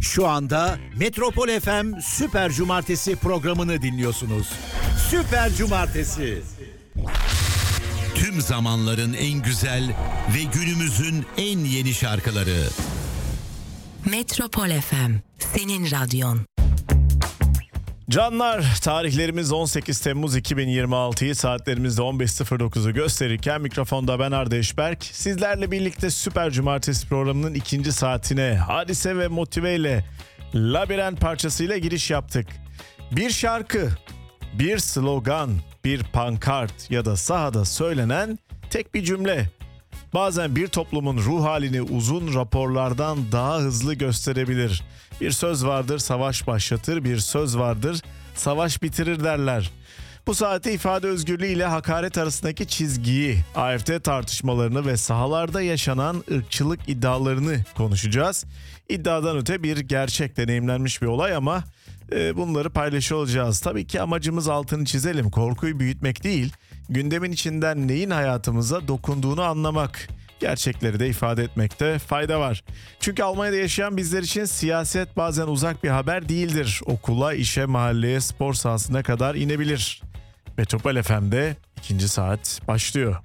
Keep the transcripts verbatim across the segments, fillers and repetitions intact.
Şu anda Metropol F M Süper Cumartesi programını dinliyorsunuz. Süper Cumartesi. Tüm zamanların en güzel ve günümüzün en yeni şarkıları. Metropol F M, senin radyon. Canlar, tarihlerimiz on sekiz Temmuz iki bin yirmi altıyı saatlerimizde on beş sıfır dokuzu gösterirken mikrofonda ben Arda Eşberk. Sizlerle birlikte Süper Cumartesi programının ikinci saatine Hadise ve Motive ile Labirent parçasıyla giriş yaptık. Bir şarkı, bir slogan, bir pankart ya da sahada söylenen tek bir cümle. Bazen bir toplumun ruh halini uzun raporlardan daha hızlı gösterebilir. Bir söz vardır savaş başlatır, bir söz vardır savaş bitirir derler. Bu saatte ifade özgürlüğü ile hakaret arasındaki çizgiyi, A F D tartışmalarını ve sahalarda yaşanan ırkçılık iddialarını konuşacağız. İddiadan öte bir gerçek, deneyimlenmiş bir olay ama e, bunları paylaşıyor olacağız. Tabii ki amacımız, altını çizelim, korkuyu büyütmek değil, gündemin içinden neyin hayatımıza dokunduğunu anlamak. Gerçekleri de ifade etmekte fayda var. Çünkü Almanya'da yaşayan bizler için siyaset bazen uzak bir haber değildir. Okula, işe, mahalleye, spor sahasına kadar inebilir. Metropol F M'de ikinci saat başlıyor.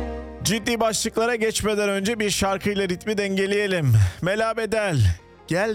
Ciddi başlıklara geçmeden önce bir şarkıyla ritmi dengeleyelim. Mela Bedel, gel